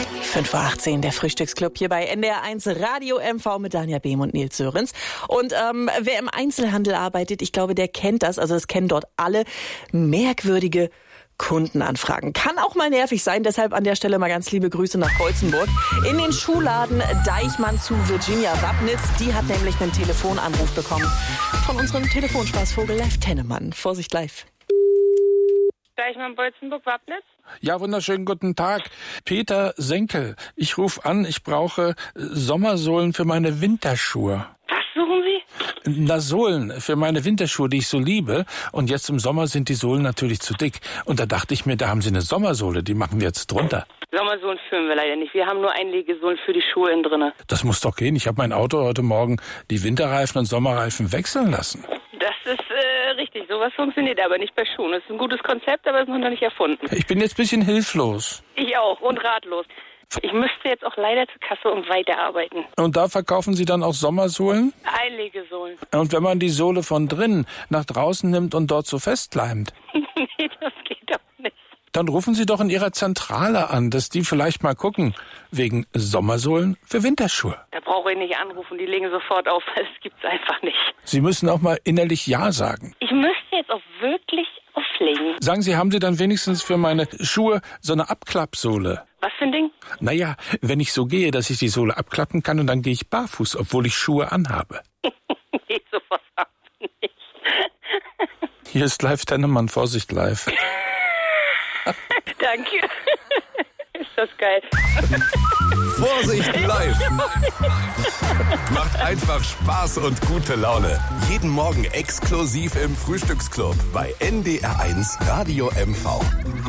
5:18 Uhr, der Frühstücksclub hier bei NDR1 Radio MV mit Danja Behm und Nils Sörensen. Und wer im Einzelhandel arbeitet, ich glaube, der kennt das, also das kennen dort alle, merkwürdige Kundenanfragen. Kann auch mal nervig sein, deshalb an der Stelle mal ganz liebe Grüße nach Bolzenburg. In den Schuhladen Deichmann zu Virginia Wabnitz, die hat nämlich einen Telefonanruf bekommen von unserem Telefonspaßvogel Live Tennemann. Vorsicht live. Deichmann, Bolzenburg, Wabnitz? Ja, wunderschönen guten Tag. Peter Senkel. Ich rufe an, ich brauche Sommersohlen für meine Winterschuhe. Was suchen Sie? Na, Sohlen für meine Winterschuhe, die ich so liebe. Und jetzt im Sommer sind die Sohlen natürlich zu dick. Und da dachte ich mir, da haben Sie eine Sommersohle, die machen wir jetzt drunter. Sommersohlen führen wir leider nicht. Wir haben nur Einlegesohlen für die Schuhe innen drinne. Das muss doch gehen. Ich habe mein Auto heute Morgen die Winterreifen und Sommerreifen wechseln lassen. Das ist richtig. Sowas funktioniert aber nicht bei Schuhen. Das ist ein gutes Konzept, aber es ist noch nicht erfunden. Ich bin jetzt ein bisschen hilflos. Ich auch und ratlos. Ich müsste jetzt auch leider zur Kasse und weiterarbeiten. Und da verkaufen Sie dann auch Sommersohlen? Einlegesohlen. Und wenn man die Sohle von drinnen nach draußen nimmt und dort so festleimt? Nee, das geht doch nicht. Dann rufen Sie doch in Ihrer Zentrale an, dass die vielleicht mal gucken, wegen Sommersohlen für Winterschuhe. Da brauche ich nicht anrufen, die legen sofort auf, das gibt's einfach nicht. Sie müssen auch mal innerlich Ja sagen. Ich müsste jetzt auch wirklich auflegen. Sagen Sie, haben Sie dann wenigstens für meine Schuhe so eine Abklappsohle? Was für ein Ding? Naja, wenn ich so gehe, dass ich die Sohle abklappen kann und dann gehe ich barfuß, obwohl ich Schuhe anhabe. Nee, sowas haben wir nicht. Hier ist Live Tennemann, Vorsicht live. Danke. Ist das geil. Vorsicht live. Macht einfach Spaß und gute Laune. Jeden Morgen exklusiv im Frühstücksclub bei NDR1 Radio MV.